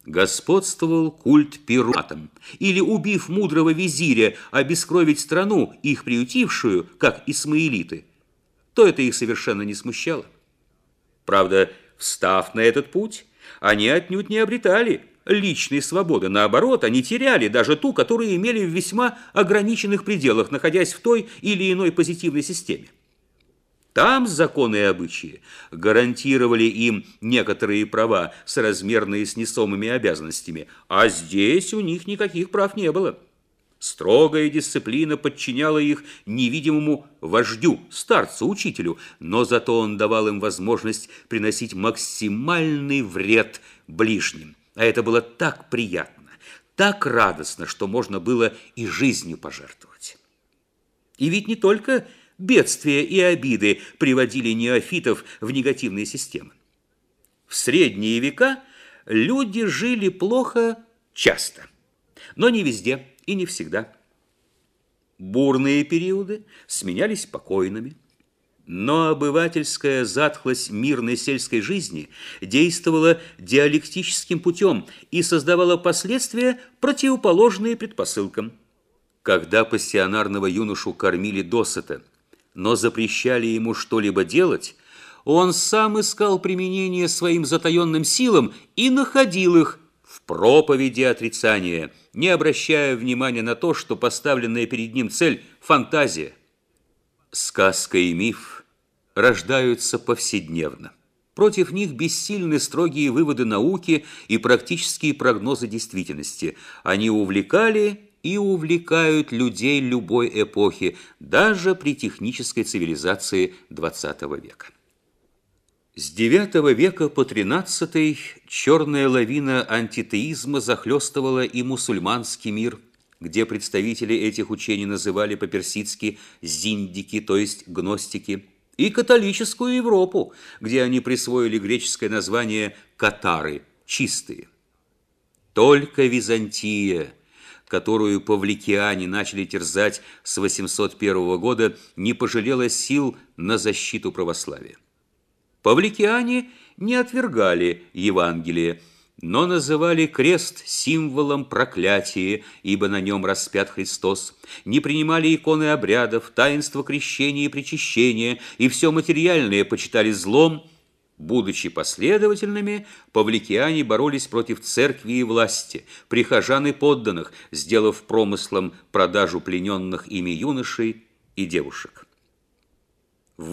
господствовал культ пиратам, или, убив мудрого визиря, обескровить страну, их приютившую, как исмаилиты, то это их совершенно не смущало. Правда, встав на этот путь, они отнюдь не обретали личной свободы. Наоборот, они теряли даже ту, которую имели в весьма ограниченных пределах, находясь в той или иной позитивной системе. Там законы и обычаи гарантировали им некоторые права, соразмерные с несомыми обязанностями, а здесь у них никаких прав не было. Строгая дисциплина подчиняла их невидимому вождю, старцу, учителю, но зато он давал им возможность приносить максимальный вред ближним. А это было так приятно, так радостно, что можно было и жизнью пожертвовать. И ведь не только бедствия и обиды приводили неофитов в негативные системы. В средние века люди жили плохо часто, но не везде и не всегда. Бурные периоды сменялись спокойными, но обывательская затхлость мирной сельской жизни действовала диалектическим путем и создавала последствия, противоположные предпосылкам. Когда пассионарного юношу кормили досыта, но запрещали ему что-либо делать, он сам искал применение своим затаенным силам и находил их в проповеди отрицания, не обращая внимания на то, что поставленная перед ним цель – фантазия. Сказка и миф рождаются повседневно. Против них бессильны строгие выводы науки и практические прогнозы действительности. Они увлекали и увлекают людей любой эпохи, даже при технической цивилизации XX века. С IX века по XIII черная лавина антитеизма захлестывала и мусульманский мир, где представители этих учений называли по-персидски зиндики, то есть гностики, и католическую Европу, где они присвоили греческое название катары, чистые. Только Византия, которую павликиане начали терзать с 801 года, не пожалела сил на защиту православия. Павликиане не отвергали Евангелие, но называли крест символом проклятия, ибо на нем распят Христос, не принимали иконы обрядов, таинства крещения и причащения, и все материальное почитали злом. Будучи последовательными, павликиане боролись против церкви и власти, прихожан и подданных, сделав промыслом продажу плененных ими юношей и девушек. В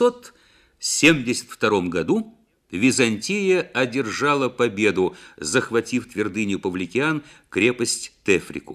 872 году Византия одержала победу, захватив твердыню павликиан, крепость Тефрику.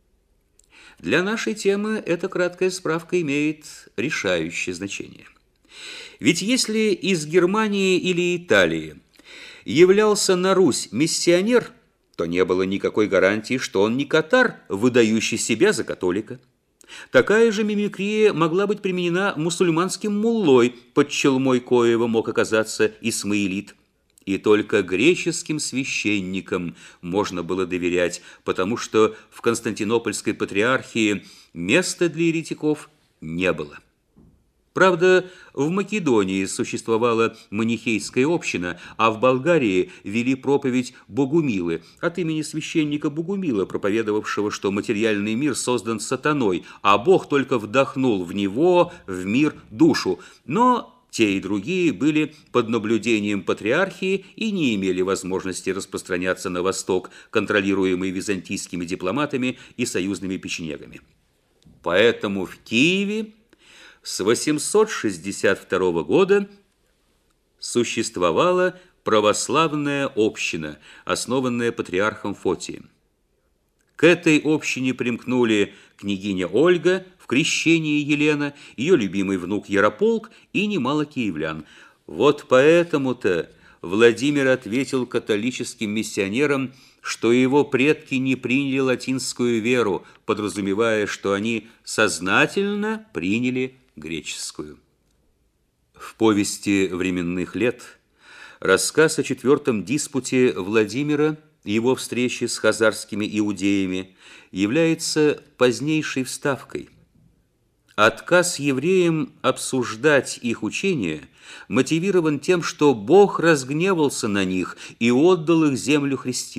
Для нашей темы эта краткая справка имеет решающее значение. Ведь если из Германии или Италии являлся на Русь миссионер, то не было никакой гарантии, что он не катар, выдающий себя за католика. Такая же мимикрия могла быть применена мусульманским муллой, под челмой коего мог оказаться исмаилит. И только греческим священникам можно было доверять, потому что в Константинопольской патриархии места для еретиков не было. Правда, в Македонии существовала манихейская община, а в Болгарии вели проповедь Богумилы от имени священника Богумила, проповедовавшего, что материальный мир создан сатаной, а Бог только вдохнул в него, в мир, душу. Но те и другие были под наблюдением патриархии и не имели возможности распространяться на восток, контролируемый византийскими дипломатами и союзными печенегами. Поэтому в Киеве с 862 года существовала православная община, основанная патриархом Фотием. К этой общине примкнули княгиня Ольга, в крещении Елена, ее любимый внук Ярополк и немало киевлян. Вот поэтому-то Владимир ответил католическим миссионерам, что его предки не приняли латинскую веру, подразумевая, что они сознательно приняли греческую. В повести временных лет рассказ о четвертом диспуте Владимира, его встречи с хазарскими иудеями, является позднейшей вставкой. Отказ евреям обсуждать их учение мотивирован тем, что Бог разгневался на них и отдал их землю христианам.